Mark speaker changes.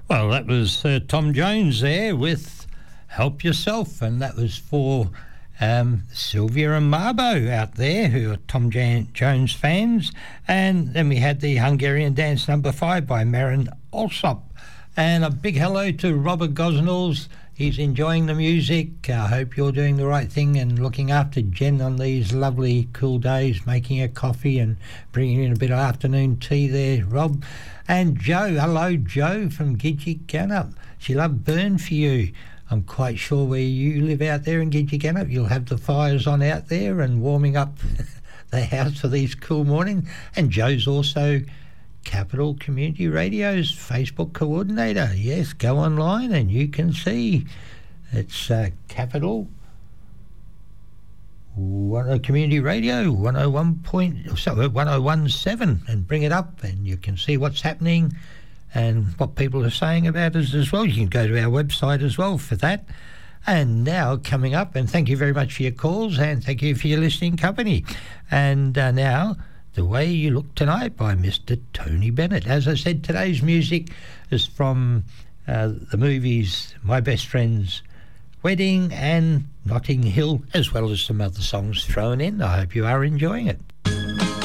Speaker 1: Well, that was Tom Jones there with Help Yourself, and that was for Sylvia and Marbo out there who are Tom Jones fans. And then we had the Hungarian Dance number 5 by Marin Alsop. And a big hello to Robert Gosnells. He's enjoying the music. I hope you're doing the right thing and looking after Jen on these lovely cool days, making her coffee and bringing in a bit of afternoon tea there, Rob. And Joe, hello Joe from Gidgee-Ganup. She loved Burn For You. I'm quite sure where you live out there in Gidgee-Ganup, you'll have the fires on out there and warming up the house for these cool mornings. And Joe's also Capital Community Radio's Facebook coordinator. Yes, go online and you can see it's Capital Community Radio 101.17 and bring it up and you can see what's happening and what people are saying about us as well. You can go to our website as well for that. And now coming up, and thank you very much for your calls and thank you for your listening company. And now The Way You Look Tonight by Mr. Tony Bennett. As I said, today's music is from the movies My Best Friend's Wedding and Notting Hill, as well as some other songs thrown in. I hope you are enjoying it.